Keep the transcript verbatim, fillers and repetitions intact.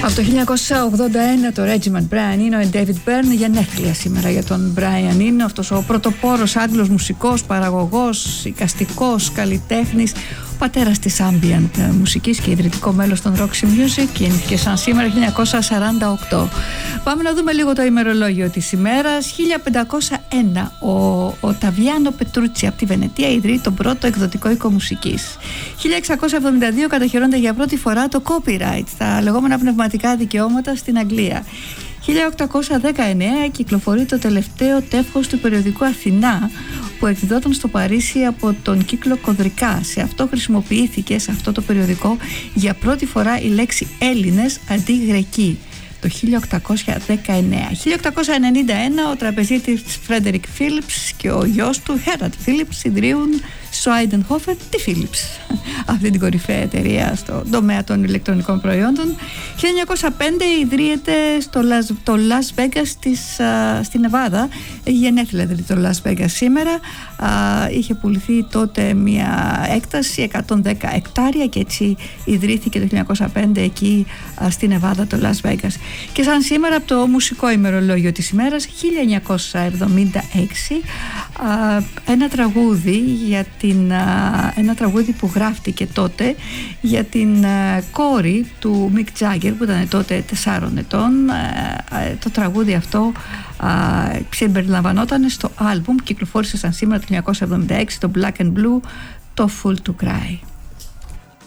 Από το χίλια εννιακόσια ογδόντα ένα το Regiment Brian Eno και David Byrne, γενέθλια σήμερα για τον Brian Eno, αυτός ο πρωτοπόρος Άγγλος μουσικός, παραγωγός, εικαστικός, καλλιτέχνης, ο πατέρας της ambient μουσικής και ιδρυτικό μέλος των Roxy Music, και σαν σήμερα χίλια εννιακόσια σαράντα οκτώ. Πάμε να δούμε λίγο το ημερολόγιο της ημέρας. χίλια πεντακόσια ένα ο Οταβιάνο Πετρούτσι από τη Βενετία ιδρύει τον πρώτο εκδοτικό οίκο μουσικής. χίλια εξακόσια εβδομήντα δύο καταχειρώνεται για πρώτη φορά το copyright, τα λεγόμενα πνευματικά δικαιώματα στην Αγγλία. χίλια οκτακόσια δεκαεννέα κυκλοφορεί το τελευταίο τεύχος του περιοδικού Αθηνά, που εκδόταν στο Παρίσι από τον κύκλο Κοδρικά. Σε αυτό χρησιμοποιήθηκε, σε αυτό το περιοδικό, για πρώτη φορά η λέξη Έλληνες αντί Γρεκοί, το χίλια οκτακόσια δεκαεννέα. χίλια οκτακόσια ενενήντα ένα ο τραπεζίτης Φρέντερικ Φίλιπς και ο γιος του Χέραντ Φίλιπς ιδρύουν στο Άιντενχόφερ τη Philips, αυτή την κορυφαία εταιρεία στον τομέα των ηλεκτρονικών προϊόντων. χίλια εννιακόσια πέντε ιδρύεται στο Las, το Las Vegas της, α, στη Νεβάδα. Γενέθλια δηλαδή το Las Vegas σήμερα. Α, είχε πουληθεί τότε μια έκταση εκατόν δέκα εκτάρια και έτσι ιδρύθηκε το χίλια εννιακόσια πέντε εκεί α, στη Νεβάδα το Las Vegas. Και σαν σήμερα από το μουσικό ημερολόγιο της ημέρας, χίλια εννιακόσια εβδομήντα έξι, α, ένα τραγούδι για την, α, ένα τραγούδι που γράφτηκε τότε για την α, κόρη του Μικ Τζάγκερ, που ήταν τότε τεσσάρων ετών. Α, α, το τραγούδι αυτό α, συμπεριλαμβανόταν στο άλμπουμ, κυκλοφόρησε σαν σήμερα το χίλια εννιακόσια εβδομήντα έξι, το Black and Blue, το Fool to Cry.